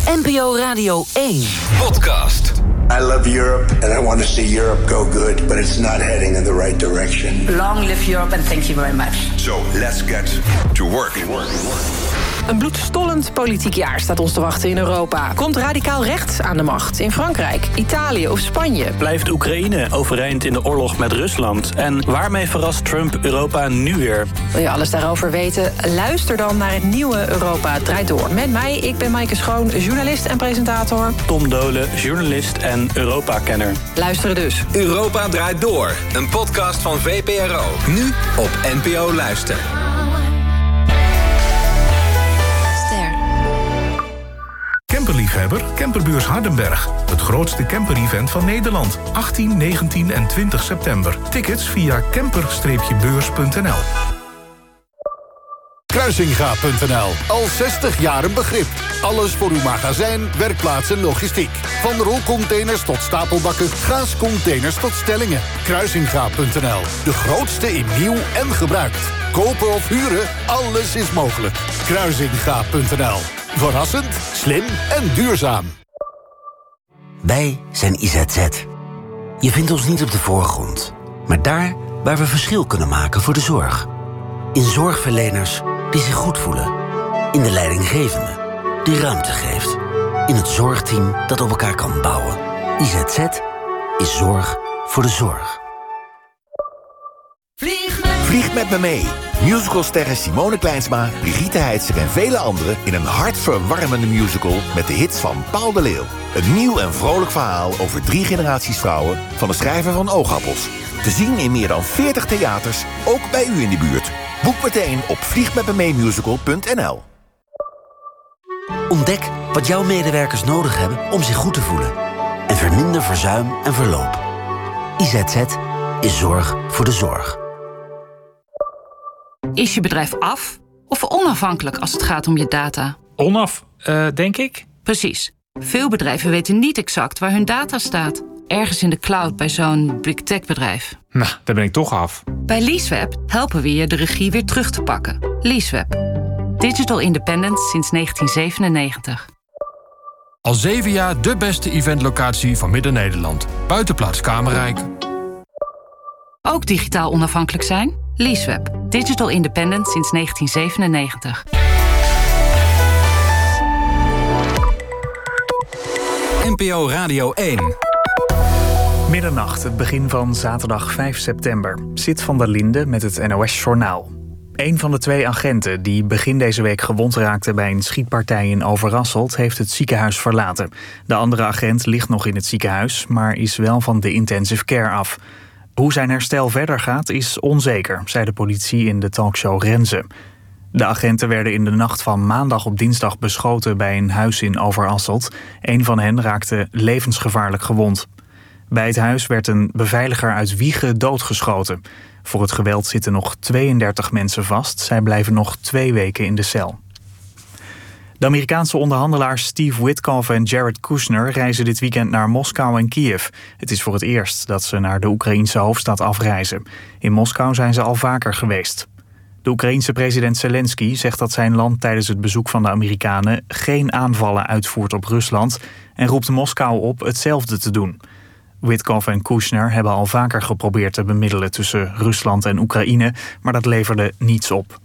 NPO Radio 1 podcast. I love Europe and I want to see Europe go good, but it's not heading in the right direction. Long live Europe and thank you very much. So let's get to work. Een bloedstollend politiek jaar staat ons te wachten in Europa. Komt radicaal rechts aan de macht in Frankrijk, Italië of Spanje? Blijft Oekraïne overeind in de oorlog met Rusland? En waarmee verrast Trump Europa nu weer? Wil je alles daarover weten? Luister dan naar het nieuwe Europa Draait Door. Met mij, ik ben Maaike Schoon, journalist en presentator. Tom Dolen, journalist en Europa-kenner. Luisteren dus. Europa Draait Door, een podcast van VPRO. Nu op NPO Luister. Camperliefhebber, Camperbeurs Hardenberg. Het grootste camper-event van Nederland. 18, 19 en 20 september. Tickets via camper-beurs.nl. Kruisinga.nl. Al 60 jaar een begrip. Alles voor uw magazijn, werkplaats en logistiek. Van rolcontainers tot stapelbakken, gaascontainers tot stellingen. Kruisinga.nl. De grootste in nieuw en gebruikt. Kopen of huren, alles is mogelijk. Kruisinga.nl. Verrassend, slim en duurzaam. Wij zijn IZZ. Je vindt ons niet op de voorgrond, maar daar waar we verschil kunnen maken voor de zorg. In zorgverleners die zich goed voelen. In de leidinggevende die ruimte geeft. In het zorgteam dat op elkaar kan bouwen. IZZ is zorg voor de zorg. Vlieg met me mee. Musicalsterren Simone Kleinsma, Brigitte Heitzer en vele anderen in een hartverwarmende musical met de hits van Paul de Leeuw. Een nieuw en vrolijk verhaal over 3 generaties vrouwen van de schrijver van Oogappels. Te zien in meer dan 40 theaters, ook bij u in de buurt. Boek meteen op vliegmetmemeemusical.nl. Ontdek wat jouw medewerkers nodig hebben om zich goed te voelen. En verminder verzuim en verloop. IZZ is zorg voor de zorg. Is je bedrijf af of onafhankelijk als het gaat om je data? Onaf, denk ik. Precies. Veel bedrijven weten niet exact waar hun data staat. Ergens in de cloud bij zo'n big tech bedrijf. Nou, daar ben ik toch af. Bij Leaseweb helpen we je de regie weer terug te pakken. Leaseweb. Digital independence sinds 1997. Al 7 jaar de beste eventlocatie van Midden-Nederland. Buitenplaats Kamerrijk. Ook digitaal onafhankelijk zijn? Leaseweb. Digital independence sinds 1997. NPO Radio 1. Middernacht, het begin van zaterdag 5 september. Sid van der Linde met het NOS-journaal. Een van de 2 agenten die begin deze week gewond raakte bij een schietpartij in Overasselt heeft het ziekenhuis verlaten. De andere agent ligt nog in het ziekenhuis, maar is wel van de intensive care af. Hoe zijn herstel verder gaat is onzeker, zei de politie in de talkshow Renze. De agenten werden in de nacht van maandag op dinsdag beschoten bij een huis in Overasselt. Een van hen raakte levensgevaarlijk gewond. Bij het huis werd een beveiliger uit Wijchen doodgeschoten. Voor het geweld zitten nog 32 mensen vast. Zij blijven nog 2 weken in de cel. De Amerikaanse onderhandelaars Steve Witkoff en Jared Kushner reizen dit weekend naar Moskou en Kiev. Het is voor het eerst dat ze naar de Oekraïense hoofdstad afreizen. In Moskou zijn ze al vaker geweest. De Oekraïense president Zelensky zegt dat zijn land tijdens het bezoek van de Amerikanen geen aanvallen uitvoert op Rusland en roept Moskou op hetzelfde te doen. Witkoff en Kushner hebben al vaker geprobeerd te bemiddelen tussen Rusland en Oekraïne, maar dat leverde niets op.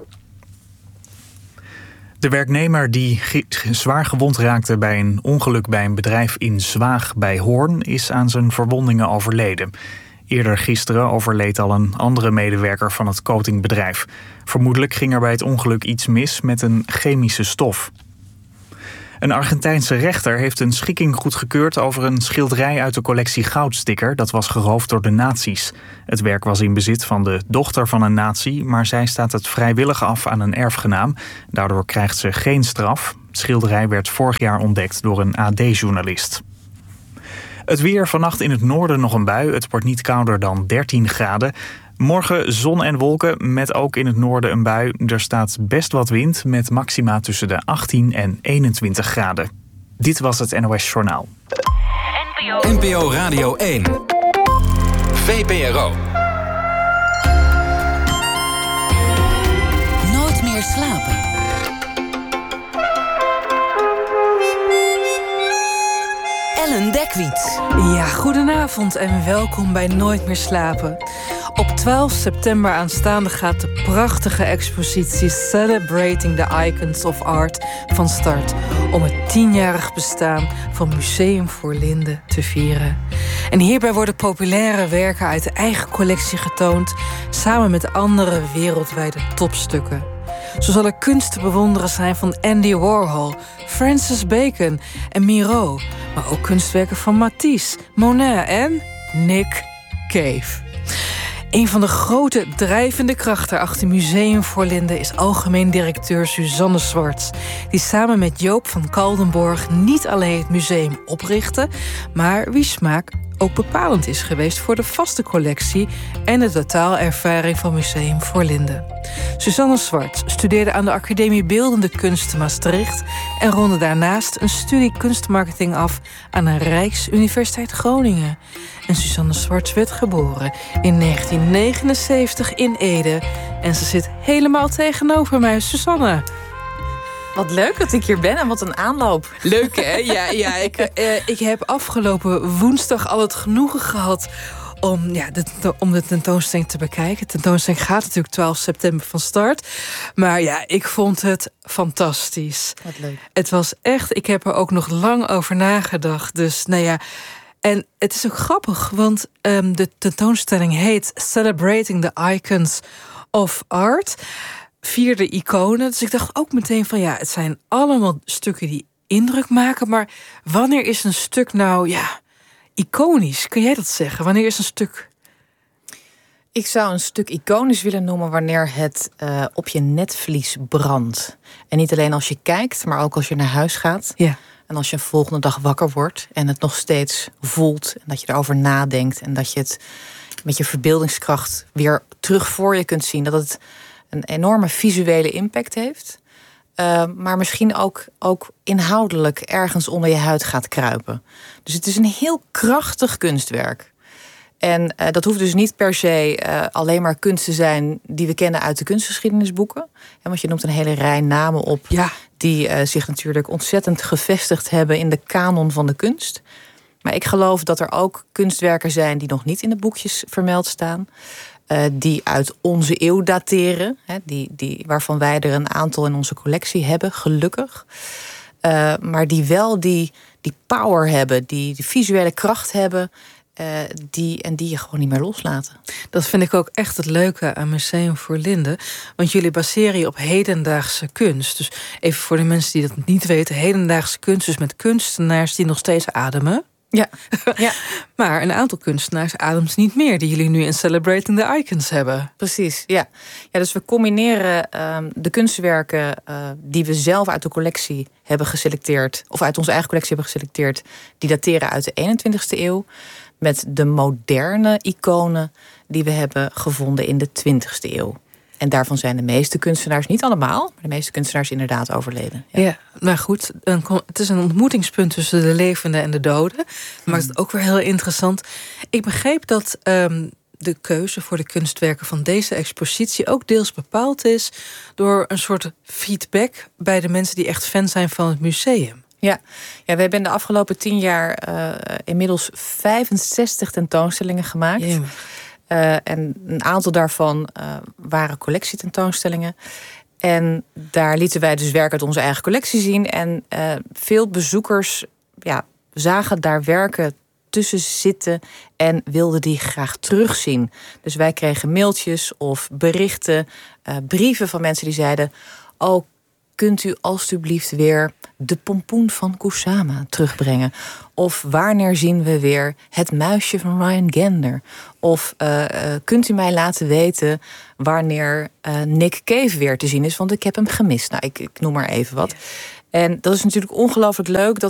De werknemer die zwaar gewond raakte bij een ongeluk bij een bedrijf in Zwaag bij Hoorn is aan zijn verwondingen overleden. Eerder gisteren overleed al een andere medewerker van het coatingbedrijf. Vermoedelijk ging er bij het ongeluk iets mis met een chemische stof. Een Argentijnse rechter heeft een schikking goedgekeurd over een schilderij uit de collectie Goudsticker dat was geroofd door de nazi's. Het werk was in bezit van de dochter van een nazi, maar zij staat het vrijwillig af aan een erfgenaam. Daardoor krijgt ze geen straf. Het schilderij werd vorig jaar ontdekt door een AD-journalist. Het weer, vannacht in het noorden nog een bui. Het wordt niet kouder dan 13 graden. Morgen zon en wolken met ook in het noorden een bui. Er staat best wat wind met maxima tussen de 18 en 21 graden. Dit was het NOS Journaal. NPO Radio 1. VPRO. Nooit meer slapen. Bekwiet. Ja, goedenavond en welkom bij Nooit meer slapen. Op 12 september aanstaande gaat de prachtige expositie Celebrating the Icons of Art van start om het 10-jarig bestaan van Museum Voorlinden te vieren. En hierbij worden populaire werken uit de eigen collectie getoond, samen met andere wereldwijde topstukken. Zo zal er kunst te bewonderen zijn van Andy Warhol, Francis Bacon en Miro, maar ook kunstwerken van Matisse, Monet en Nick Cave. Een van de grote drijvende krachten achter Museum Voorlinden is algemeen directeur Suzanne Zwarts, die samen met Joop van Kaldenborg niet alleen het museum oprichtte, maar wie smaak ook bepalend is geweest voor de vaste collectie en de totaalervaring van Museum Voorlinden. Suzanne Zwarts studeerde aan de Academie Beeldende Kunsten Maastricht en ronde daarnaast een studie kunstmarketing af aan de Rijksuniversiteit Groningen. En Suzanne Zwarts werd geboren in 1979 in Ede. En ze zit helemaal tegenover mij. Suzanne. Wat leuk dat ik hier ben en wat een aanloop. Leuk, hè? Ja, ik heb afgelopen woensdag al het genoegen gehad om de tentoonstelling te bekijken. De tentoonstelling gaat natuurlijk 12 september van start. Maar ja, ik vond het fantastisch. Wat leuk. Het was echt, ik heb er ook nog lang over nagedacht. Dus nou ja, en het is ook grappig, want de tentoonstelling heet Celebrating the Icons of Art. 4 iconen. Dus ik dacht ook meteen van ja, het zijn allemaal stukken die indruk maken. Maar wanneer is een stuk nou iconisch? Kun jij dat zeggen? Wanneer is een stuk? Ik zou een stuk iconisch willen noemen wanneer het op je netvlies brandt. En niet alleen als je kijkt, maar ook als je naar huis gaat. Ja. En als je een volgende dag wakker wordt en het nog steeds voelt. En dat je erover nadenkt. En dat je het met je verbeeldingskracht weer terug voor je kunt zien. Dat het een enorme visuele impact heeft. Maar misschien ook inhoudelijk ergens onder je huid gaat kruipen. Dus het is een heel krachtig kunstwerk. En dat hoeft dus niet per se alleen maar kunst te zijn die we kennen uit de kunstgeschiedenisboeken. Want je noemt een hele rij namen op die zich natuurlijk ontzettend gevestigd hebben in de kanon van de kunst. Maar ik geloof dat er ook kunstwerken zijn die nog niet in de boekjes vermeld staan. Die uit onze eeuw dateren. Waarvan wij er een aantal in onze collectie hebben, gelukkig. Maar die wel die power hebben, die visuele kracht hebben. Die je gewoon niet meer loslaten. Dat vind ik ook echt het leuke aan Museum Voorlinden. Want jullie baseren je op hedendaagse kunst. Dus even voor de mensen die dat niet weten. Hedendaagse kunst, dus met kunstenaars die nog steeds ademen. Ja. Maar een aantal kunstenaars ademt niet meer, die jullie nu in Celebrating the Icons hebben. Precies, ja. Dus we combineren de kunstwerken die we zelf uit de collectie hebben geselecteerd, of uit onze eigen collectie hebben geselecteerd, die dateren uit de 21ste eeuw, met de moderne iconen die we hebben gevonden in de 20ste eeuw. En daarvan zijn de meeste kunstenaars, niet allemaal, maar de meeste kunstenaars inderdaad overleden. Ja, maar goed, het is een ontmoetingspunt tussen de levenden en de doden. Dat maakt het ook weer heel interessant. Ik begreep dat de keuze voor de kunstwerken van deze expositie ook deels bepaald is door een soort feedback bij de mensen die echt fan zijn van het museum. Ja, we hebben de afgelopen 10 jaar inmiddels 65 tentoonstellingen gemaakt. Ja. En een aantal daarvan waren collectietentoonstellingen. En daar lieten wij dus werk uit onze eigen collectie zien. En veel bezoekers zagen daar werken tussen zitten en wilden die graag terugzien. Dus wij kregen mailtjes of berichten, brieven van mensen die zeiden: oh, kunt u alstublieft weer de pompoen van Kusama terugbrengen? Of wanneer zien we weer het muisje van Ryan Gander? Of kunt u mij laten weten wanneer Nick Cave weer te zien is? Want ik heb hem gemist. Nou, ik noem maar even wat. Ja. En dat is natuurlijk ongelooflijk leuk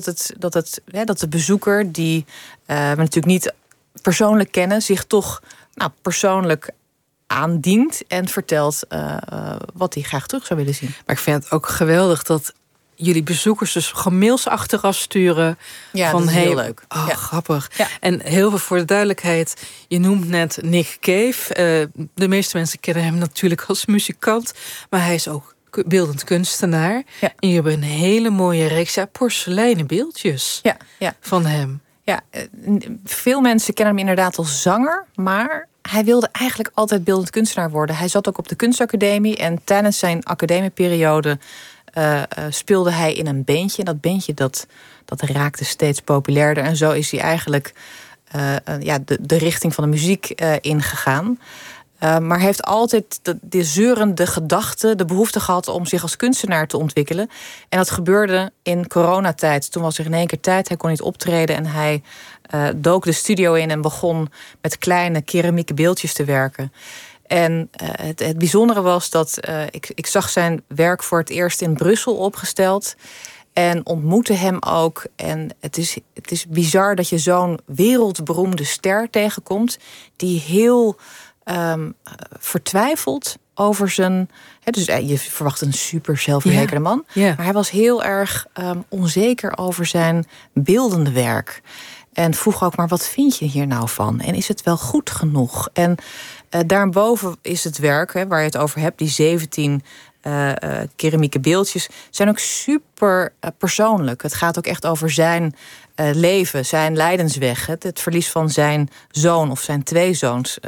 dat de bezoeker, die we natuurlijk niet persoonlijk kennen, zich toch persoonlijk aandient en vertelt wat hij graag terug zou willen zien. Maar ik vind het ook geweldig dat jullie bezoekers dus gewoon mails achteraf sturen. Ja, van, dat is heel leuk. Oh, ja. Grappig. Ja. En heel veel voor de duidelijkheid. Je noemt net Nick Cave. De meeste mensen kennen hem natuurlijk als muzikant. Maar hij is ook beeldend kunstenaar. Ja. En je hebt een hele mooie reeks porseleinen beeldjes van hem. Ja, veel mensen kennen hem inderdaad als zanger, maar hij wilde eigenlijk altijd beeldend kunstenaar worden. Hij zat ook op de kunstacademie en tijdens zijn academieperiode speelde hij in een bandje. En dat bandje dat raakte steeds populairder. En zo is hij eigenlijk de richting van de muziek ingegaan. Maar hij heeft altijd de zeurende gedachte, de behoefte gehad om zich als kunstenaar te ontwikkelen. En dat gebeurde in coronatijd. Toen was er in één keer tijd, hij kon niet optreden en hij dook de studio in en begon met kleine keramieke beeldjes te werken. En het bijzondere was dat ik zag zijn werk voor het eerst in Brussel opgesteld. En ontmoette hem ook. En het is bizar dat je zo'n wereldberoemde ster tegenkomt die heel vertwijfeld over zijn. Dus je verwacht een super zelfverzekerde man. Ja. Maar hij was heel erg onzeker over zijn beeldende werk. En vroeg ook, maar wat vind je hier nou van? En is het wel goed genoeg? En daarboven is het werk waar je het over hebt, die 17 keramieke beeldjes, zijn ook super persoonlijk. Het gaat ook echt over zijn leven, zijn lijdensweg. Het verlies van zijn zoon of zijn 2 zoons.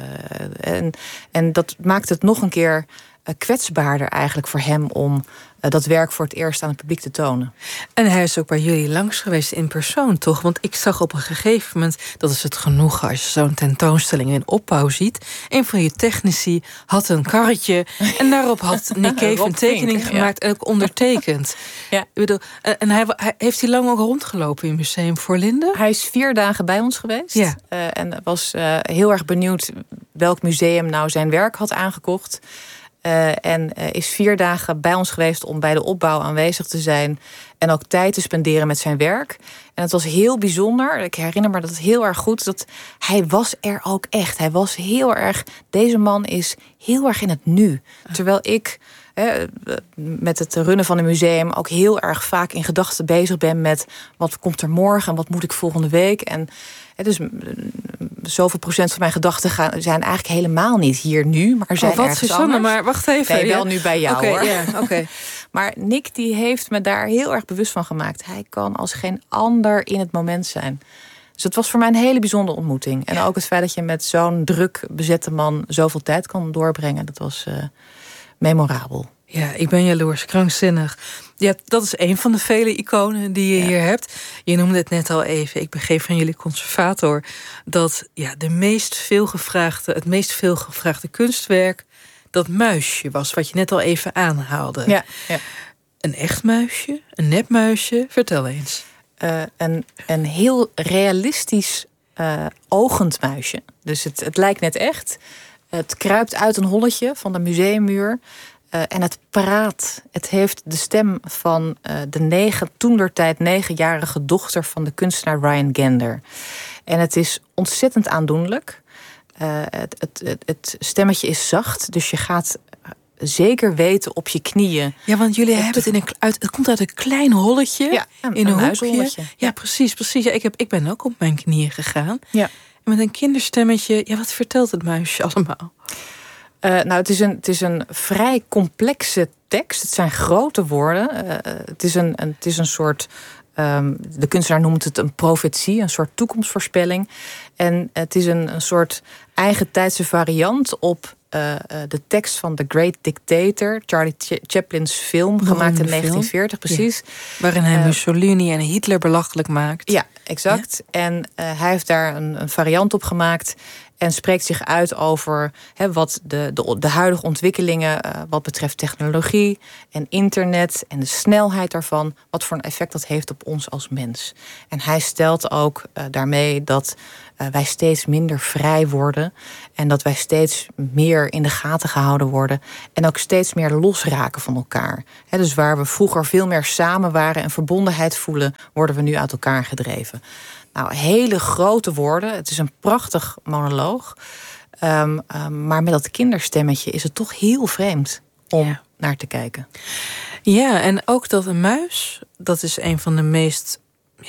En dat maakt het nog een keer kwetsbaarder eigenlijk voor hem om dat werk voor het eerst aan het publiek te tonen. En hij is ook bij jullie langs geweest in persoon, toch? Want ik zag op een gegeven moment, dat is het genoegen als je zo'n tentoonstelling in opbouw ziet. Een van je technici had een karretje en daarop had Nick Cave een tekening gemaakt en ook ondertekend. Ja. Ik bedoel, en hij heeft hij lang ook rondgelopen in Museum Voorlinden? Hij is 4 dagen bij ons geweest. Ja. En was heel erg benieuwd welk museum nou zijn werk had aangekocht. En is 4 dagen bij ons geweest om bij de opbouw aanwezig te zijn en ook tijd te spenderen met zijn werk. En het was heel bijzonder. Ik herinner me dat heel erg goed. Dat hij was er ook echt. Hij was heel erg. Deze man is heel erg in het nu. Terwijl ik met het runnen van een museum ook heel erg vaak in gedachten bezig ben met wat komt er morgen en wat moet ik volgende week. En dus zoveel procent van mijn gedachten zijn eigenlijk helemaal niet hier nu, maar zijn wat ergens Susanne, anders. Maar wacht even. Nee, wel nu bij jou, hoor. Ja, okay. Maar Nick die heeft me daar heel erg bewust van gemaakt. Hij kan als geen ander in het moment zijn. Dus het was voor mij een hele bijzondere ontmoeting. En ook het feit dat je met zo'n druk bezette man zoveel tijd kan doorbrengen, dat was memorabel. Ja, ik ben jaloers, krankzinnig. Ja, dat is een van de vele iconen die je hier hebt. Je noemde het net al even, ik begreep van jullie conservator dat het meest veelgevraagde kunstwerk dat muisje was, wat je net al even aanhaalde. Ja. Een echt muisje, een nepmuisje, vertel eens. Een heel realistisch ogend muisje. Dus het lijkt net echt. Het kruipt uit een holletje van de museummuur. En het praat. Het heeft de stem van de toentertijd 9-jarige dochter van de kunstenaar Ryan Gander. En het is ontzettend aandoenlijk. Het stemmetje is zacht, dus je gaat zeker weten op je knieën. Ja, want jullie hebben het komt uit een klein holletje, in een hoekje. Ja, precies. Ja, ik ben ook op mijn knieën gegaan. Ja. En met een kinderstemmetje, wat vertelt het muisje allemaal? Het is een vrij complexe tekst. Het zijn grote woorden. Het is een soort. De kunstenaar noemt het een profetie, een soort toekomstvoorspelling. En het is een soort eigentijdse variant op de tekst van The Great Dictator, Charlie Chaplin's film, gemaakt in 1940, precies. Ja. Waarin hij Mussolini en Hitler belachelijk maakt. Ja, exact. Ja. En hij heeft daar een variant op gemaakt en spreekt zich uit over wat de huidige ontwikkelingen wat betreft technologie en internet en de snelheid daarvan, wat voor een effect dat heeft op ons als mens. En hij stelt ook daarmee dat wij steeds minder vrij worden en dat wij steeds meer in de gaten gehouden worden en ook steeds meer losraken van elkaar. Dus waar we vroeger veel meer samen waren en verbondenheid voelen, worden we nu uit elkaar gedreven. Nou, hele grote woorden. Het is een prachtig monoloog. Maar met dat kinderstemmetje is het toch heel vreemd om naar te kijken. Ja, en ook dat een muis, dat is een van de meest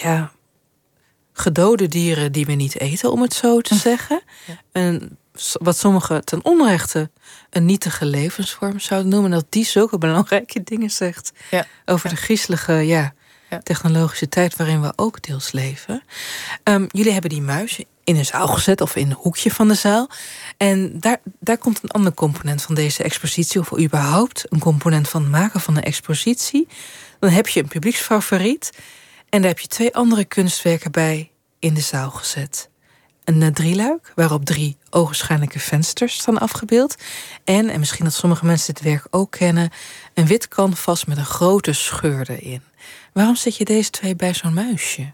gedode dieren die we niet eten, om het zo te zeggen. Ja. En wat sommigen ten onrechte een nietige levensvorm zouden noemen, dat die zulke belangrijke dingen zegt over de griezelige technologische tijd waarin we ook deels leven. Jullie hebben die muis in een zaal gezet of in een hoekje van de zaal. En daar komt een ander component van deze expositie, of überhaupt een component van het maken van een expositie. Dan heb je een publieksfavoriet en daar heb je 2 andere kunstwerken bij in de zaal gezet. Een drieluik, waarop 3 ogenschijnlijke vensters staan afgebeeld. En misschien dat sommige mensen dit werk ook kennen, een wit canvas met een grote scheur erin. Waarom zet je deze 2 bij zo'n muisje?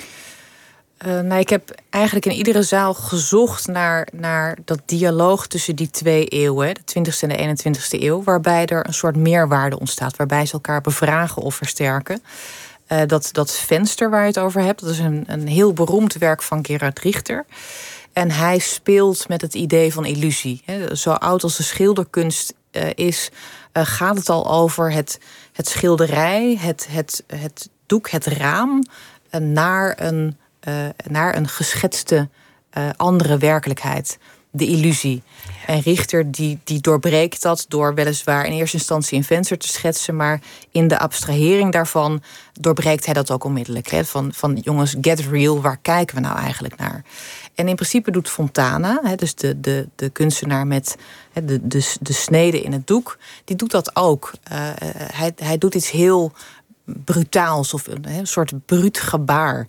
Ik heb eigenlijk in iedere zaal gezocht naar dat dialoog tussen die 2 eeuwen, de 20e en de 21e eeuw, waarbij er een soort meerwaarde ontstaat, waarbij ze elkaar bevragen of versterken. Dat venster waar je het over hebt, dat is een heel beroemd werk van Gerhard Richter. En hij speelt met het idee van illusie. Zo oud als de schilderkunst is, gaat het al over het schilderij, het doek, het raam, naar een geschetste andere werkelijkheid. De illusie. En Richter die doorbreekt dat door weliswaar in eerste instantie een venster te schetsen, maar in de abstrahering daarvan doorbreekt hij dat ook onmiddellijk. Van jongens, get real, waar kijken we nou eigenlijk naar? En in principe doet Fontana, dus de kunstenaar met de snede in het doek, die doet dat ook. Hij doet iets heel brutaals of een soort bruut gebaar.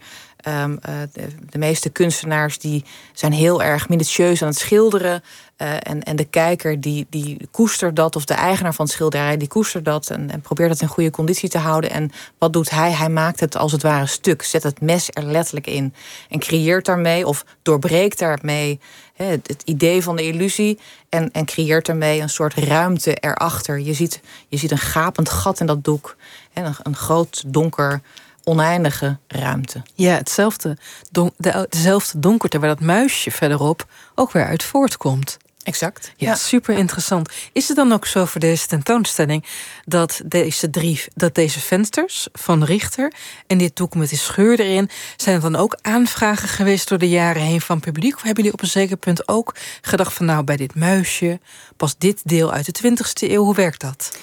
De meeste kunstenaars die zijn heel erg minutieus aan het schilderen. En de kijker die koestert dat, of de eigenaar van het schilderij die koestert dat en probeert het in goede conditie te houden. En wat doet hij? Hij maakt het als het ware stuk. Zet het mes er letterlijk in. En creëert daarmee, of doorbreekt daarmee het idee van de illusie. En creëert daarmee een soort ruimte erachter. Je ziet een gapend gat in dat doek. En een groot donker oneindige ruimte. Ja, dezelfde donkerte waar dat muisje verderop ook weer uit voortkomt. Exact. Ja, super interessant. Is het dan ook zo voor deze tentoonstelling dat deze vensters van Richter en dit doek met die scheur erin, zijn er dan ook aanvragen geweest door de jaren heen van publiek? Of hebben jullie op een zeker punt ook gedacht van nou, bij dit muisje past dit deel uit de 20e eeuw? Hoe werkt dat?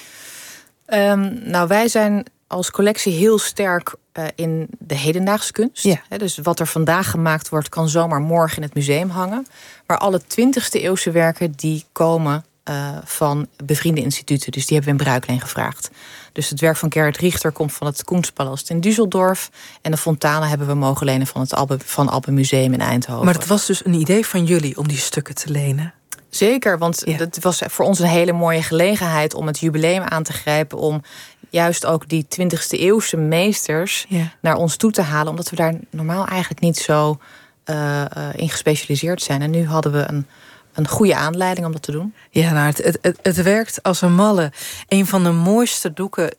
Wij zijn als collectie heel sterk in de hedendaagse kunst. Ja. Dus wat er vandaag gemaakt wordt, kan zomaar morgen in het museum hangen. Maar alle 20e eeuwse werken die komen van bevriende instituten. Dus die hebben we in Bruikleen gevraagd. Dus het werk van Gerhard Richter komt van het Kunstpalast in Düsseldorf. En de Fontana hebben we mogen lenen van het Van Alpen Museum in Eindhoven. Maar het was dus een idee van jullie om die stukken te lenen? Zeker, want het was voor ons een hele mooie gelegenheid om het jubileum aan te grijpen, om juist ook die 20e eeuwse meesters naar ons toe te halen, omdat we daar normaal eigenlijk niet zo in gespecialiseerd zijn. En nu hadden we een goede aanleiding om dat te doen. Ja, nou, het werkt als een malle. Een van de mooiste doeken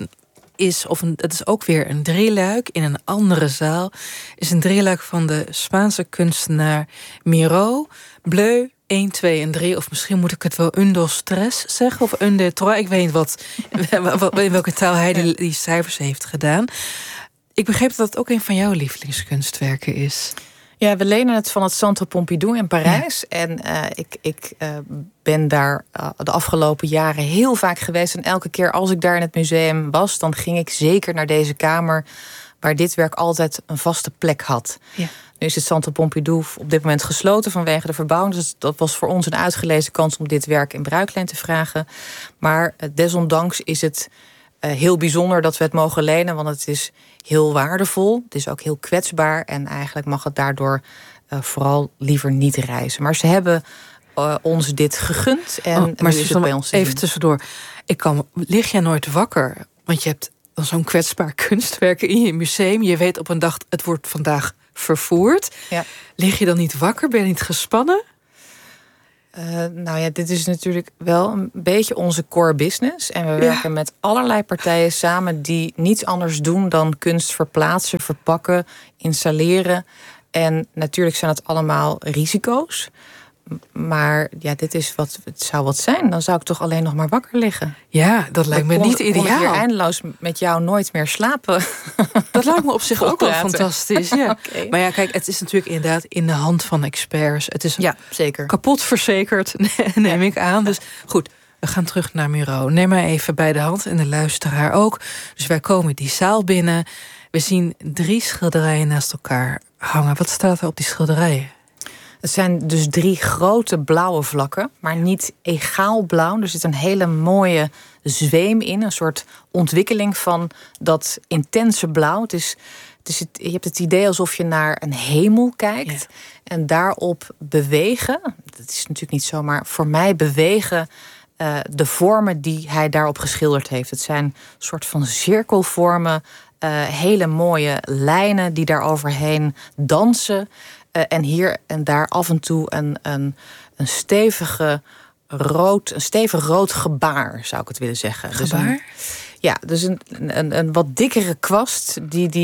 het is ook weer een drieluik in een andere zaal. Is een drieluik van de Spaanse kunstenaar Miró, Bleu, 1, 2 en 3, of misschien moet ik het wel un dos tres zeggen, of un de trois. Ik weet niet in welke taal hij die cijfers heeft gedaan. Ik begreep dat dat ook een van jouw lievelingskunstwerken is. Ja, we lenen het van het Centre Pompidou in Parijs. Ja. En ik ben daar de afgelopen jaren heel vaak geweest. En elke keer als ik daar in het museum was, dan ging ik zeker naar deze kamer, waar dit werk altijd een vaste plek had. Ja. Nu is het Centre Pompidou op dit moment gesloten vanwege de verbouwing. Dus dat was voor ons een uitgelezen kans om dit werk in Bruikleen te vragen. Maar desondanks is het heel bijzonder dat we het mogen lenen, want het is heel waardevol. Het is ook heel kwetsbaar en eigenlijk mag het daardoor vooral liever niet reizen. Maar ze hebben ons dit gegund en maar is het bij ons even tussendoor. Lig jij nooit wakker? Want je hebt zo'n kwetsbaar kunstwerk in je museum. Je weet op een dag, het wordt vandaag vervoerd. Ja. Lig je dan niet wakker? Ben je niet gespannen? Dit is natuurlijk wel een beetje onze core business. En we werken met allerlei partijen samen die niets anders doen dan kunst verplaatsen, verpakken, installeren. En natuurlijk zijn het allemaal risico's. Maar dit is het zou wat zijn. Dan zou ik toch alleen nog maar wakker liggen. Ja, dat lijkt me niet ideaal. Kon ik hier eindeloos met jou nooit meer slapen. Dat lijkt me op zich ook wel fantastisch. Ja. Okay. Maar ja, kijk, het is natuurlijk inderdaad in de hand van experts. Het is zeker kapot verzekerd, neem ik aan. Dus goed, We gaan terug naar Miro. Neem mij even bij de hand en de luisteraar ook. Dus wij komen die zaal binnen. We zien 3 schilderijen naast elkaar hangen. Wat staat er op die schilderijen? Het zijn dus 3 grote blauwe vlakken, maar niet egaal blauw. Er zit een hele mooie zweem in, een soort ontwikkeling van dat intense blauw. Je hebt het idee alsof je naar een hemel kijkt. Ja. En daarop bewegen, dat is natuurlijk niet zo, maar voor mij bewegen de vormen die hij daarop geschilderd heeft. Het zijn een soort van cirkelvormen, hele mooie lijnen die daar overheen dansen. En hier en daar af en toe een stevig rood gebaar, zou ik het willen zeggen. Gebaar? Dus een wat dikkere kwast.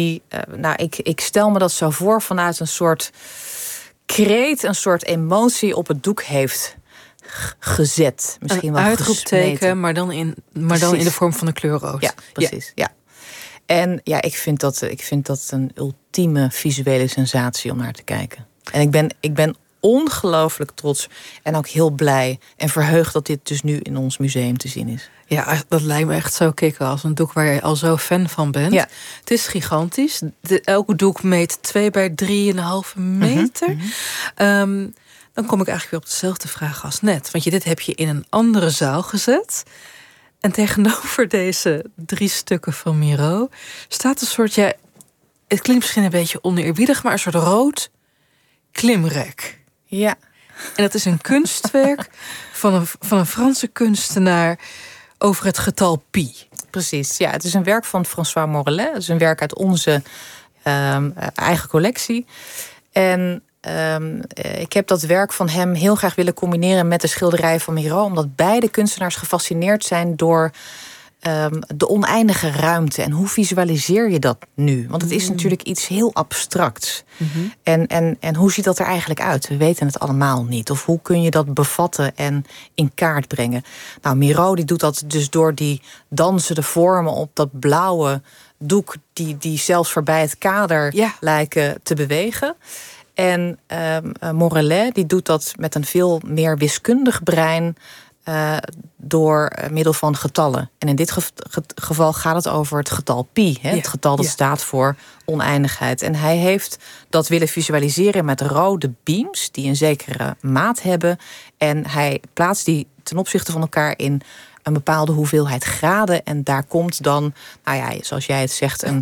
Ik stel me dat zo voor vanuit een soort kreet, een soort emotie op het doek heeft gezet. Misschien wel uitroepteken, maar dan in de vorm van een kleur rood. Ja, precies. Ja. En ja, ik vind dat een ultieme visuele sensatie om naar te kijken. En ik ben ongelooflijk trots en ook heel blij en verheugd dat dit dus nu in ons museum te zien is. Ja, dat lijkt me echt zo kicken als een doek waar je al zo fan van bent. Ja. Het is gigantisch. Elke doek meet 2 bij 3,5 meter. Mm-hmm. Dan kom ik eigenlijk weer op dezelfde vraag als net. Want dit heb je in een andere zaal gezet. En tegenover deze 3 stukken van Miro staat een soort, het klinkt misschien een beetje oneerbiedig, maar een soort rood klimrek. Ja. En dat is een kunstwerk van een Franse kunstenaar over het getal pi. Precies, ja. Het is een werk van François Morellet. Het is een werk uit onze eigen collectie. En ik heb dat werk van hem heel graag willen combineren met de schilderijen van Miro, omdat beide kunstenaars gefascineerd zijn door de oneindige ruimte. En hoe visualiseer je dat nu? Want het is natuurlijk iets heel abstracts. Mm-hmm. En hoe ziet dat er eigenlijk uit? We weten het allemaal niet. Of hoe kun je dat bevatten en in kaart brengen? Nou, Miro die doet dat dus door die dansende vormen op dat blauwe doek, die zelfs voorbij het kader lijken te bewegen. En Morellet die doet dat met een veel meer wiskundig brein door middel van getallen. En in dit geval gaat het over het getal pi. Het getal dat staat voor oneindigheid. En hij heeft dat willen visualiseren met rode beams die een zekere maat hebben. En hij plaatst die ten opzichte van elkaar in een bepaalde hoeveelheid graden. En daar komt dan, zoals jij het zegt, een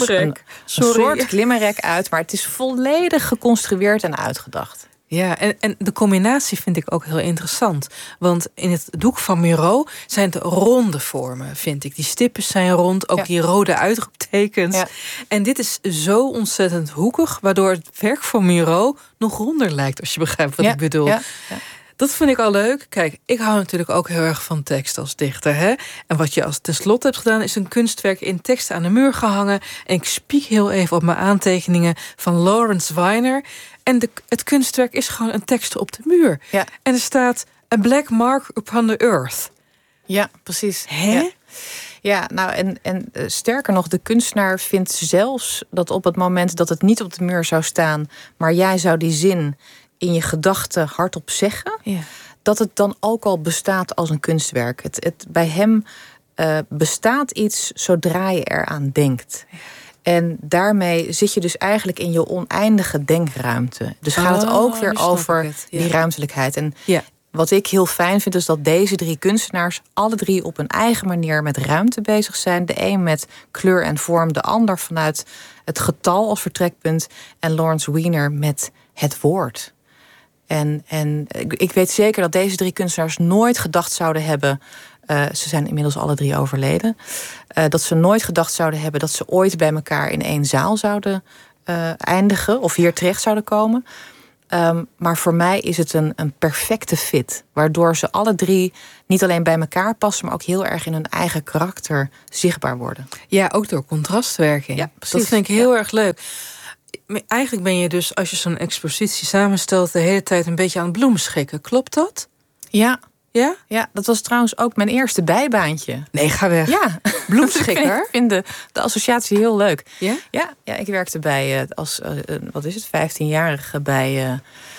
soort klimmerrek uit. Maar het is volledig geconstrueerd en uitgedacht. Ja, en de combinatie vind ik ook heel interessant. Want in het doek van Miro zijn het ronde vormen, vind ik. Die stippen zijn rond, ook die rode uitroeptekens. Ja. En dit is zo ontzettend hoekig, waardoor het werk van Miro nog ronder lijkt, als je begrijpt wat ik bedoel. Ja. Ja. Dat vind ik al leuk. Kijk, ik hou natuurlijk ook heel erg van tekst als dichter. Hè? En wat je als tenslotte hebt gedaan, is een kunstwerk in tekst aan de muur gehangen. En ik spiek heel even op mijn aantekeningen van Lawrence Weiner. En het kunstwerk is gewoon een tekst op de muur. Ja. En er staat a black mark upon the earth. Ja, precies. Hè? Ja, nou en sterker nog, de kunstenaar vindt zelfs dat op het moment dat het niet op de muur zou staan, maar jij zou die zin in je gedachten hardop zeggen, dat het dan ook al bestaat als een kunstwerk. Bij hem bestaat iets zodra je eraan denkt. En daarmee zit je dus eigenlijk in je oneindige denkruimte. Dus gaat het ook weer over die ruimtelijkheid. En wat ik heel fijn vind, is dat deze 3 kunstenaars alle 3 op hun eigen manier met ruimte bezig zijn. De een met kleur en vorm, de ander vanuit het getal als vertrekpunt. En Lawrence Weiner met het woord. En ik weet zeker dat deze 3 kunstenaars nooit gedacht zouden hebben, ze zijn inmiddels alle 3 overleden, dat ze nooit gedacht zouden hebben dat ze ooit bij elkaar in één zaal zouden eindigen of hier terecht zouden komen. Maar voor mij is het een perfecte fit, waardoor ze alle 3 niet alleen bij elkaar passen, maar ook heel erg in hun eigen karakter zichtbaar worden. Ja, ook door contrastwerking. Ja, precies. Dat vind ik heel erg leuk. Eigenlijk ben je dus, als je zo'n expositie samenstelt, de hele tijd een beetje aan het bloemschikken. Klopt dat? Ja. Ja? Ja, dat was trouwens ook mijn eerste bijbaantje. Nee, ga weg. Ja. Bloemschikker? Ik vind de associatie heel leuk. Ja? Ja, ik werkte bij, als 15-jarige bij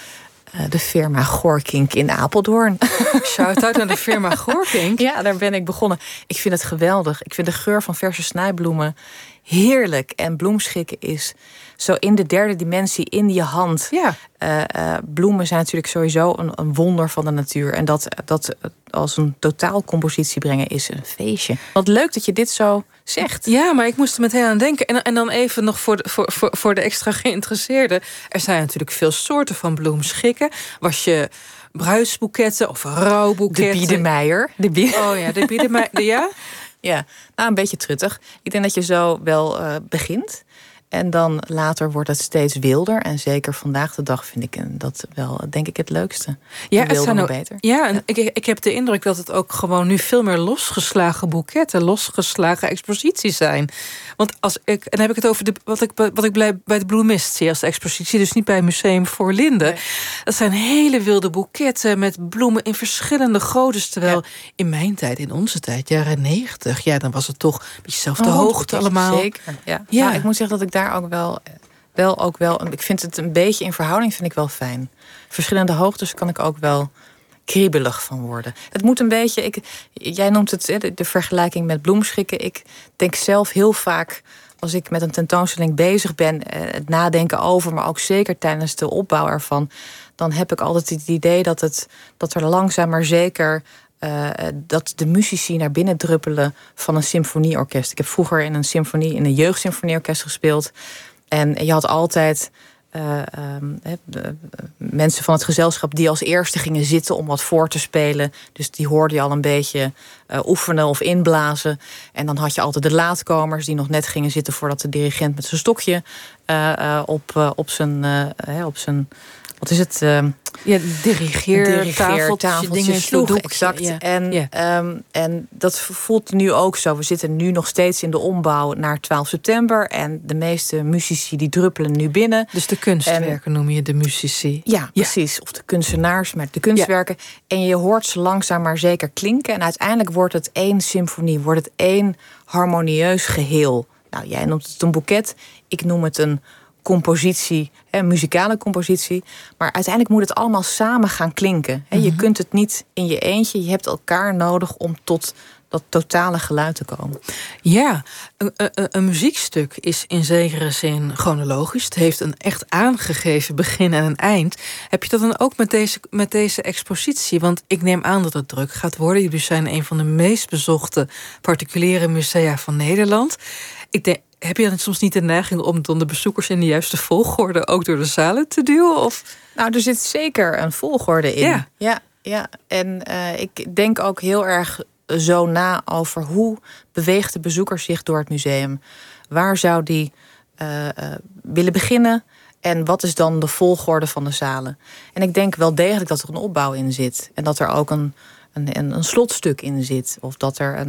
de firma Goorkink in Apeldoorn. Shout-out naar de firma Goorkink. Ja, daar ben ik begonnen. Ik vind het geweldig. Ik vind de geur van verse snijbloemen heerlijk. En bloemschikken is zo in de derde dimensie in je hand. Ja. Bloemen zijn natuurlijk sowieso een wonder van de natuur. En dat als een totaalcompositie brengen is een feestje. Wat leuk dat je dit zo zegt. Ja, maar ik moest er meteen aan denken. En dan even nog voor de extra geïnteresseerden. Er zijn natuurlijk veel soorten van bloemschikken. Was je bruidsboeketten of rouwboeketten? De Biedermeier. Oh ja, de Biedermeier. Ja? Ja, nou een beetje truttig. Ik denk dat je zo wel begint. En dan later wordt het steeds wilder. En zeker vandaag de dag vind ik dat wel, denk ik, het leukste. Ja, het zijn ook beter. Ja, en ik heb de indruk dat het ook gewoon nu veel meer losgeslagen boeketten, losgeslagen exposities zijn. Want en dan heb ik het over wat ik bij de Bloemist zie als de expositie, dus niet bij Museum Voorlinde. Nee. Dat zijn hele wilde boeketten met bloemen in verschillende groottes. Terwijl in mijn tijd, in onze tijd, jaren 90, ja, dan was het toch een beetje dezelfde hoogte allemaal. Zeker, ja. Nou, ik moet zeggen dat ik daar ook wel, ik vind het een beetje in verhouding, vind ik wel fijn. Verschillende hoogtes kan ik ook wel kriebelig van worden. Het moet een beetje, jij noemt het de vergelijking met bloemschikken. Ik denk zelf heel vaak, als ik met een tentoonstelling bezig ben, het nadenken over, maar ook zeker tijdens de opbouw ervan, dan heb ik altijd het idee dat er langzaam maar zeker dat de muzici naar binnen druppelen van een symfonieorkest. Ik heb vroeger in een jeugdsymfonieorkest gespeeld. En je had altijd mensen van het gezelschap die als eerste gingen zitten om wat voor te spelen. Dus die hoorde je al een beetje oefenen of inblazen. En dan had je altijd de laatkomers die nog net gingen zitten voordat de dirigent met zijn stokje op zijn wat is het? Dirigeertafeltje sloeg. Exact. Ja. En dat voelt nu ook zo. We zitten nu nog steeds in de ombouw naar 12 september. En de meeste muzici die druppelen nu binnen. Dus de kunstwerken noem je de muzici? Ja, precies. Of de kunstenaars, maar de kunstwerken. Ja. En je hoort ze langzaam maar zeker klinken. En uiteindelijk wordt het één symfonie. Wordt het één harmonieus geheel. Nou, jij noemt het een boeket. Ik noem het een compositie, een muzikale compositie. Maar uiteindelijk moet het allemaal samen gaan klinken. Je kunt het niet in je eentje. Je hebt elkaar nodig om tot dat totale geluid te komen. Ja, een muziekstuk is in zekere zin chronologisch. Het heeft een echt aangegeven begin en een eind. Heb je dat dan ook met deze expositie? Want ik neem aan dat het druk gaat worden. Jullie zijn een van de meest bezochte particuliere musea van Nederland. Heb je dan soms niet de neiging om dan de bezoekers in de juiste volgorde ook door de zalen te duwen? Of? Nou, er zit zeker een volgorde in. Ja. En ik denk ook heel erg zo na over hoe beweegt de bezoeker zich door het museum. Waar zou die willen beginnen? En wat is dan de volgorde van de zalen? En ik denk wel degelijk dat er een opbouw in zit. En dat er ook een slotstuk in zit. Of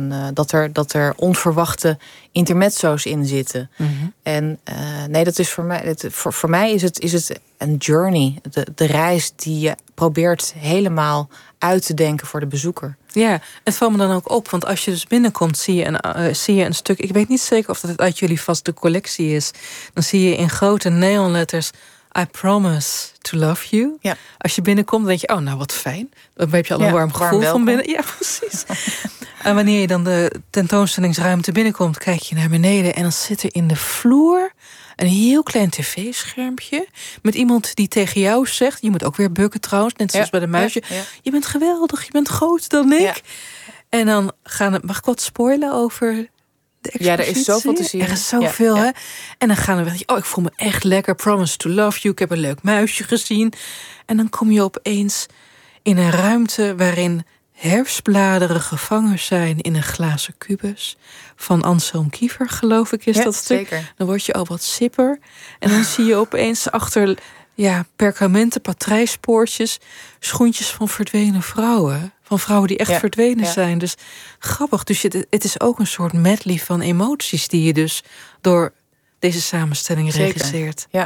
dat er onverwachte intermezzo's in zitten. Mm-hmm. En nee, dat is voor mij is het een journey. De reis die je probeert helemaal uit te denken voor de bezoeker. Ja, het valt me dan ook op. Want als je dus binnenkomt, zie je een stuk. Ik weet niet zeker of dat het uit jullie vaste collectie is. Dan zie je in grote neonletters: I promise to love you. Ja. Als je binnenkomt, denk je, oh, nou wat fijn. Dan heb je al een warm gevoel van binnen. Ja, precies. En wanneer je dan de tentoonstellingsruimte binnenkomt, kijk je naar beneden en dan zit er in de vloer een heel klein tv-schermpje met iemand die tegen jou zegt, je moet ook weer bukken trouwens, net zoals bij de muisje. Ja. Je bent geweldig, je bent groter dan ik. Ja. En dan mag ik wat spoilen over de expositie? Ja, er is zoveel te zien. Er is zoveel, hè? En dan gaan we weg. Oh, ik voel me echt lekker. Promise to love you. Ik heb een leuk muisje gezien. En dan kom je opeens in een ruimte waarin herfstbladeren gevangen zijn in een glazen kubus van Anselm Kiefer, geloof ik, is dat stuk. Zeker. Dan word je al wat sipper. En dan zie je opeens achter perkamenten, patrijspoortjes, schoentjes van verdwenen vrouwen. Van vrouwen die echt verdwenen zijn. Dus grappig. Dus het is ook een soort medley van emoties die je dus door deze samenstelling regisseert. Ja.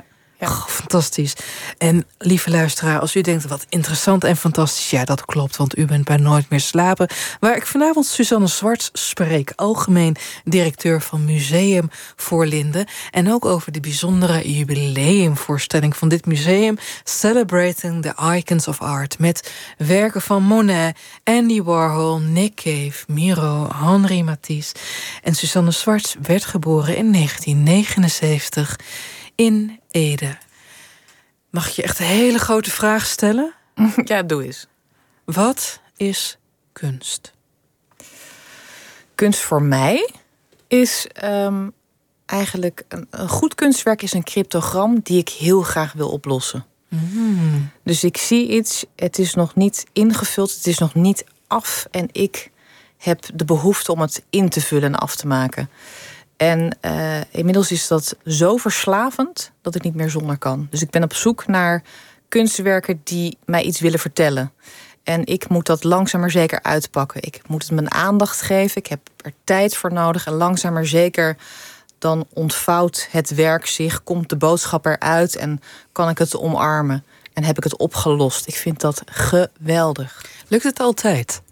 Oh, fantastisch. En lieve luisteraar, als u denkt wat interessant en fantastisch... ja, dat klopt, want u bent bij Nooit meer slapen... waar ik vanavond Suzanne Zwarts spreek... algemeen directeur van Museum Voorlinden... en ook over de bijzondere jubileumvoorstelling van dit museum... Celebrating the Icons of Art... met werken van Monet, Andy Warhol, Nick Cave, Miro, Henri Matisse... en Suzanne Zwarts werd geboren in 1979... in Ede. Mag ik je echt een hele grote vraag stellen? Ja, doe eens. Wat is kunst? Kunst voor mij is eigenlijk... Een goed kunstwerk is een cryptogram die ik heel graag wil oplossen. Mm. Dus ik zie iets, het is nog niet ingevuld, het is nog niet af... en ik heb de behoefte om het in te vullen en af te maken... En inmiddels is dat zo verslavend dat ik niet meer zonder kan. Dus ik ben op zoek naar kunstwerken die mij iets willen vertellen. En ik moet dat langzaam maar zeker uitpakken. Ik moet het mijn aandacht geven. Ik heb er tijd voor nodig. En langzaam maar zeker dan ontvouwt het werk zich. Komt de boodschap eruit en kan ik het omarmen. En heb ik het opgelost. Ik vind dat geweldig. Lukt het altijd?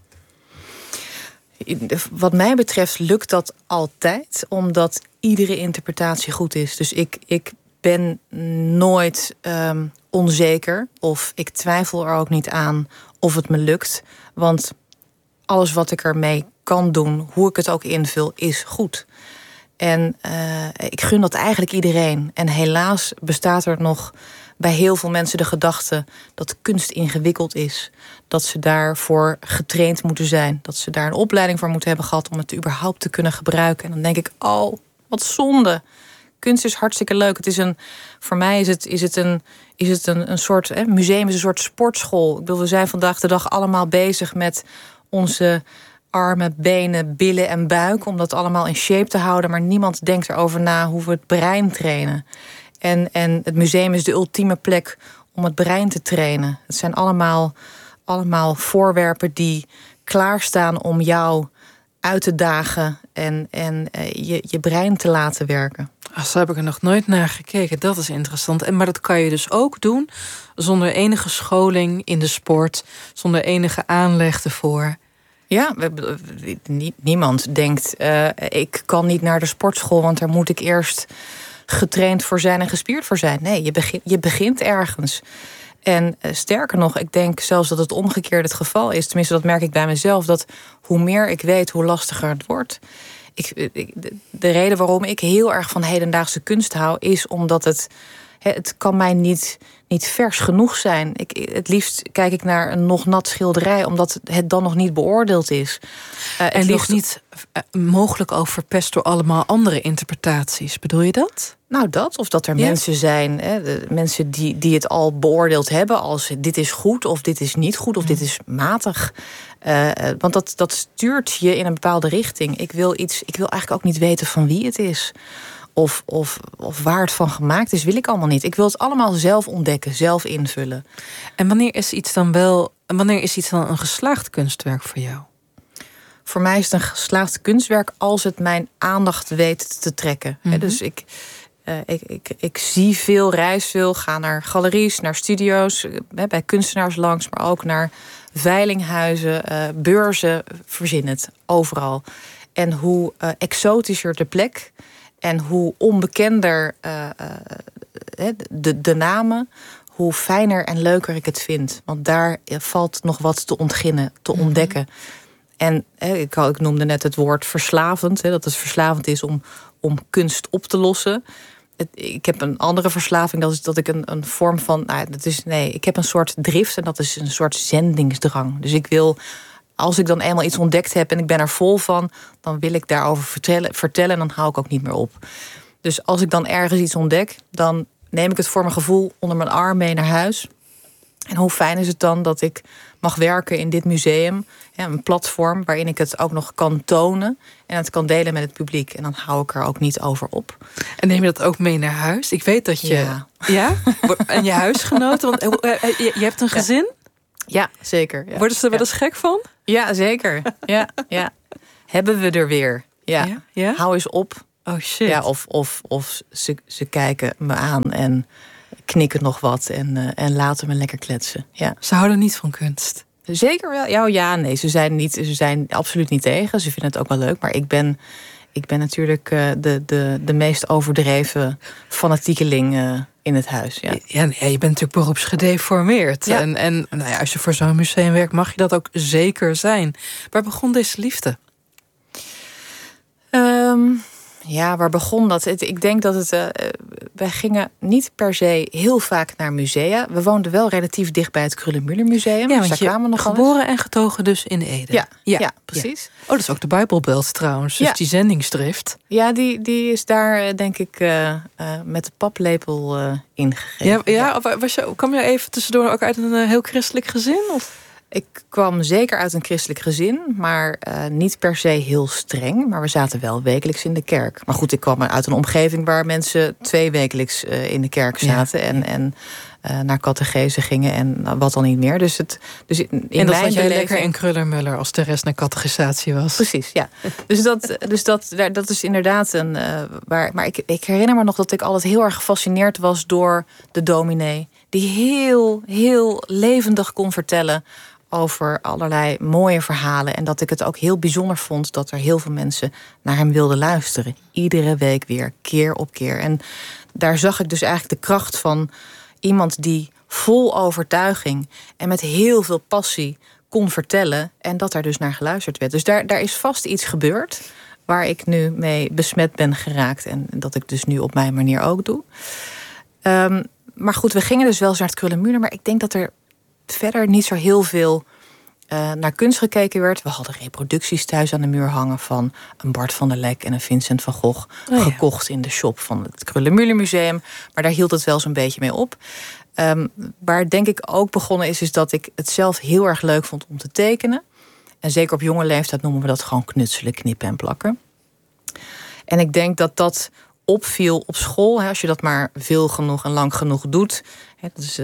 Wat mij betreft lukt dat altijd, omdat iedere interpretatie goed is. Dus ik ben nooit onzeker of ik twijfel er ook niet aan of het me lukt. Want alles wat ik ermee kan doen, hoe ik het ook invul, is goed. En ik gun dat eigenlijk iedereen. En helaas bestaat er nog bij heel veel mensen de gedachte dat kunst ingewikkeld is. Dat ze daarvoor getraind moeten zijn. Dat ze daar een opleiding voor moeten hebben gehad om het überhaupt te kunnen gebruiken. En dan denk ik, oh, wat zonde. Kunst is hartstikke leuk. Voor mij is het een soort... museum is een soort sportschool. Ik bedoel, we zijn vandaag de dag allemaal bezig met onze armen, benen, billen en buik... om dat allemaal in shape te houden. Maar niemand denkt erover na hoe we het brein trainen. En het museum is de ultieme plek om het brein te trainen. Het zijn allemaal voorwerpen die klaarstaan om jou uit te dagen... en je brein te laten werken. Zo heb ik er nog nooit naar gekeken. Dat is interessant. Maar dat kan je dus ook doen zonder enige scholing in de sport... zonder enige aanleg ervoor. Ja, niemand denkt... ik kan niet naar de sportschool, want daar moet ik eerst getraind voor zijn en gespierd voor zijn. Nee, je begint ergens. En sterker nog, ik denk zelfs dat het omgekeerd het geval is. Tenminste, dat merk ik bij mezelf. Dat hoe meer ik weet, hoe lastiger het wordt. De reden waarom ik heel erg van hedendaagse kunst hou... is omdat het kan mij niet vers genoeg zijn. Het liefst kijk ik naar een nog nat schilderij... omdat het dan nog niet beoordeeld is. En nog niet mogelijk ook verpest door allemaal andere interpretaties. Bedoel je dat? Nou, dat. Of dat er mensen zijn, mensen die het al beoordeeld hebben... als dit is goed, of dit is niet goed, of dit is matig. Want dat stuurt je in een bepaalde richting. Ik wil eigenlijk ook niet weten van wie het is... Of waar het van gemaakt is, wil ik allemaal niet. Ik wil het allemaal zelf ontdekken, zelf invullen. En wanneer is iets dan een geslaagd kunstwerk voor jou? Voor mij is het een geslaagd kunstwerk als het mijn aandacht weet te trekken. Mm-hmm. Dus ik zie veel, reis veel, ga naar galeries, naar studio's, bij kunstenaars langs, maar ook naar veilinghuizen, beurzen, verzin het, overal. En hoe exotischer de plek en hoe onbekender de namen, hoe fijner en leuker ik het vind. Want daar valt nog wat te ontginnen, te ontdekken. En ik noemde net het woord verslavend. Dat het verslavend is om kunst op te lossen. Ik heb een andere verslaving. Dat is dat ik een vorm van... ik heb een soort drift en dat is een soort zendingsdrang. Dus ik wil... Als ik dan eenmaal iets ontdekt heb en ik ben er vol van... dan wil ik daarover vertellen en dan hou ik ook niet meer op. Dus als ik dan ergens iets ontdek... dan neem ik het voor mijn gevoel onder mijn arm mee naar huis. En hoe fijn is het dan dat ik mag werken in dit museum... een platform waarin ik het ook nog kan tonen... en het kan delen met het publiek. En dan hou ik er ook niet over op. En neem je dat ook mee naar huis? Ik weet dat je... Ja? En je huisgenoten? Want je hebt een gezin? Ja, zeker. Ja. Worden ze er wel eens gek van? Ja, zeker. Ja. Hebben we er weer. Ja? Hou eens op. Oh shit. Ja, of ze kijken me aan en knikken nog wat en laten me lekker kletsen. Ja. Ze houden niet van kunst. Zeker wel. Ja, nee, ze zijn absoluut niet tegen. Ze vinden het ook wel leuk. Maar ik ben natuurlijk de meest overdreven fanatiekeling in het huis. Ja. Ja, je bent natuurlijk beroepsgedeformeerd. Ja. En nou ja, als je voor zo'n museum werkt, mag je dat ook zeker zijn. Waar begon deze liefde? Ja, waar begon dat? Ik denk dat wij gingen niet per se heel vaak naar musea. We woonden wel relatief dicht bij het Kröller-Müller Museum. Ja, dus daar kwamen we nog geboren en getogen dus in Ede. Ja, precies. Ja. Oh, dat is ook de Bijbelbelt trouwens. Dus die zendingsdrift. Ja, die is daar denk ik met de paplepel ingegeven. Kwam je even tussendoor ook uit een heel christelijk gezin? Of? Ik kwam zeker uit een christelijk gezin, maar niet per se heel streng. Maar we zaten wel wekelijks in de kerk. Maar goed, ik kwam uit een omgeving waar mensen 2 wekelijks in de kerk zaten. En naar catechese gingen en wat dan niet meer. Dus en dat had jij lekker in Kröller-Müller als de rest naar catechisatie was. Precies, ja. Dus dat is inderdaad een... maar ik herinner me nog dat ik altijd heel erg gefascineerd was door de dominee. Die heel, heel levendig kon vertellen over allerlei mooie verhalen. En dat ik het ook heel bijzonder vond dat er heel veel mensen naar hem wilden luisteren. Iedere week weer, keer op keer. En daar zag ik dus eigenlijk de kracht van iemand die vol overtuiging en met heel veel passie kon vertellen. En dat daar dus naar geluisterd werd. Dus daar is vast iets gebeurd waar ik nu mee besmet ben geraakt. En dat ik dus nu op mijn manier ook doe. Maar goed, we gingen dus wel eens naar het Kröller-Müller. Maar ik denk dat er verder niet zo heel veel naar kunst gekeken werd. We hadden reproducties thuis aan de muur hangen van een Bart van der Lek en een Vincent van Gogh. Gekocht in de shop van het Kröller-Müller Museum. Maar daar hield het wel zo'n beetje mee op. Waar denk ik ook begonnen is dat ik het zelf heel erg leuk vond om te tekenen. En zeker op jonge leeftijd noemen we dat gewoon knutselen, knippen en plakken. En ik denk dat dat opviel op school. Als je dat maar veel genoeg en lang genoeg doet. Dat is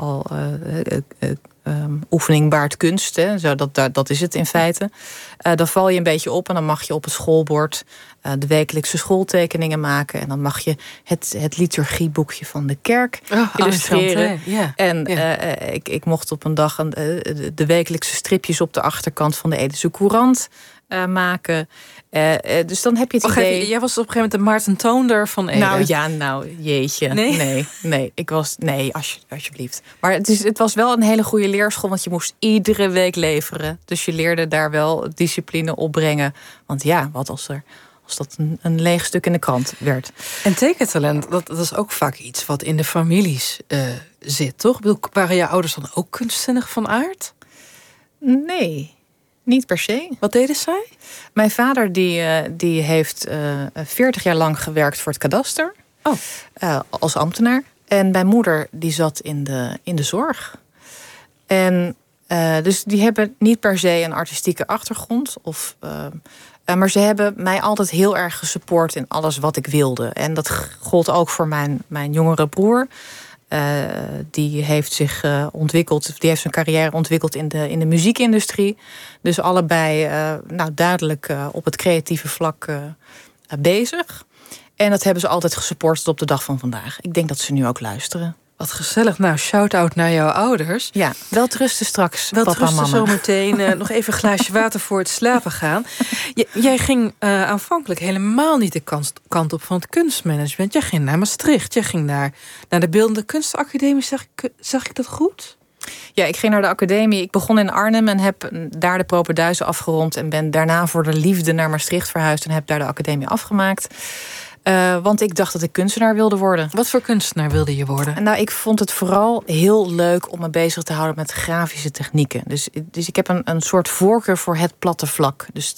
oefening baart kunst. Dat is het in feite. Dan val je een beetje op en dan mag je op het schoolbord de wekelijkse schooltekeningen maken. En dan mag je het liturgieboekje van de kerk illustreren. En ik mocht op een dag de wekelijkse stripjes op de achterkant van de Edese Courant maken. Dus dan heb je het idee... Jij was op een gegeven moment de Maarten Toonder van Ede. Jeetje. Nee. Ik was... Nee, alsjeblieft. Maar het was wel een hele goede leerschool, want je moest iedere week leveren. Dus je leerde daar wel discipline opbrengen. Want ja, wat als dat een leeg stuk in de krant werd. En tekentalent, dat is ook vaak iets wat in de families zit, toch? Waren jouw ouders dan ook kunstzinnig van aard? Nee, niet per se. Wat deden zij? Mijn vader die heeft 40 jaar lang gewerkt voor het kadaster. Als ambtenaar. En mijn moeder die zat in de zorg. En dus die hebben niet per se een artistieke achtergrond. Maar ze hebben mij altijd heel erg gesupport in alles wat ik wilde. En dat gold ook voor mijn jongere broer. Die heeft zich ontwikkeld. Die heeft zijn carrière ontwikkeld in de muziekindustrie. Dus allebei duidelijk op het creatieve vlak bezig. En dat hebben ze altijd gesupport tot op de dag van vandaag. Ik denk dat ze nu ook luisteren. Wat gezellig. Nou, shout-out naar jouw ouders. Ja, welterusten straks, papa en mama. Zometeen. Nog even een glaasje water voor het slapen gaan. Jij ging aanvankelijk helemaal niet de kant op van het kunstmanagement. Jij ging naar Maastricht. Jij ging naar de Beeldende Kunstacademie. Zag ik dat goed? Ja, ik ging naar de academie. Ik begon in Arnhem en heb daar de propenduizen afgerond. En ben daarna voor de liefde naar Maastricht verhuisd. En heb daar de academie afgemaakt. Want ik dacht dat ik kunstenaar wilde worden. Wat voor kunstenaar wilde je worden? Nou, ik vond het vooral heel leuk om me bezig te houden met grafische technieken. Dus ik heb een soort voorkeur voor het platte vlak. Dus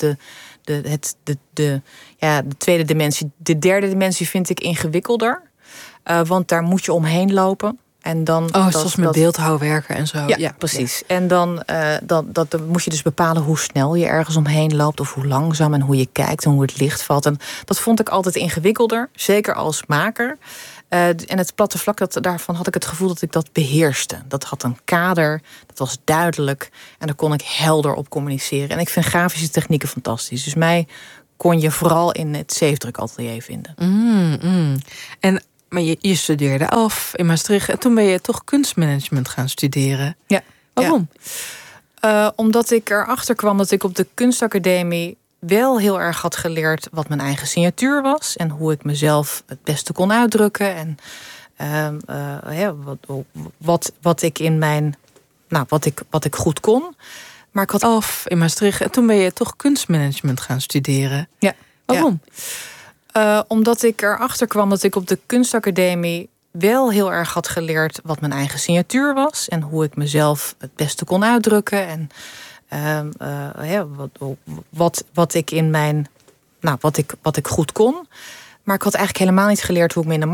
de tweede dimensie. De derde dimensie vind ik ingewikkelder. Want daar moet je omheen lopen. En dan, zoals met beeldhouwwerken en zo. Ja, precies. Ja. En dan moet je dus bepalen hoe snel je ergens omheen loopt. Of hoe langzaam en hoe je kijkt en hoe het licht valt. En dat vond ik altijd ingewikkelder. Zeker als maker. En het platte vlak, daarvan had ik het gevoel dat ik dat beheerste. Dat had een kader, dat was duidelijk. En daar kon ik helder op communiceren. En ik vind grafische technieken fantastisch. Dus mij kon je vooral in het zeefdrutatelier vinden. En Maar je studeerde af in Maastricht en toen ben je toch kunstmanagement gaan studeren. Ja. Waarom? Omdat ik erachter kwam dat ik op de kunstacademie wel heel erg had geleerd wat mijn eigen signatuur was en hoe ik mezelf het beste kon uitdrukken en wat ik in mijn, wat ik goed kon. Maar ik had af in Maastricht en toen ben je toch kunstmanagement gaan studeren. Ja. Waarom? Omdat ik erachter kwam dat ik op de kunstacademie wel heel erg had geleerd wat mijn eigen signatuur was en hoe ik mezelf het beste kon uitdrukken en wat ik in mijn, wat ik goed kon. Maar ik had eigenlijk helemaal niet geleerd hoe ik me in de